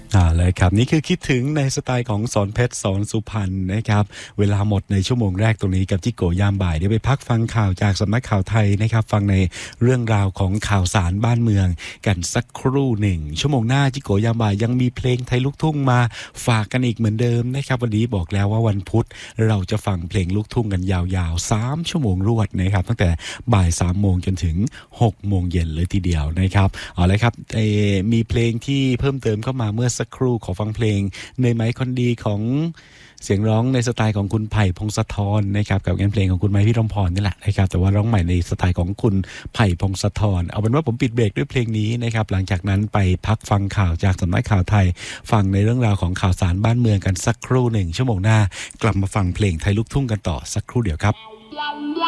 เลยครับนี่คือคิดถึงในสไตล์ของสอนเพชรสอนสุพรรณนะครับเวลาหมดในชั่วโมงแรกตรงนี้กับจิโกยามบ่ายเดี๋ยวไปพักฟังข่าวจากสำนักข่าวไทยนะครับฟังในเรื่องราวของข่าวสารบ้านเมืองกันสักครู่หนึ่งชั่วโมงหน้าจิโกยามบ่ายยังมีเพลงไทยลูกทุ่งมาฝากกันอีกเหมือนเดิมนะครับวันนี้บอกแล้วว่าวันพุธเราจะฟังเพลงลูกทุ่งกันยาวๆ3ชั่วโมงรวดนะครับตั้งแต่บ่าย3โมงจนถึง6โมงเย็นเลยทีเดียวนะครับเอาเลยครับมีเพลงที่เพิ่มเติมเข้ามาเมื่อสักครู่ขอฟังเพลงเหนื่อยไหมคนดีของเสียงร้องในสไตล์ของคุณไผ่พงศธรนะครับกับงานเพลงของคุณไม้พี่รมพรนี่แหละนะครับแต่ว่าร้องใหม่ในสไตล์ของคุณไผ่พงศธรเอาเป็นว่าผมปิดเบรกด้วยเพลงนี้นะครับหลังจากนั้นไปพักฟังข่าวจากสำนักข่าวไทยฟังในเรื่องราวของข่าวสารบ้านเมืองกันสักครู่หนึ่งชั่วโมงหน้ากลับมาฟังเพลงไทยลูกทุ่งกันต่อสักครู่เดียวครับ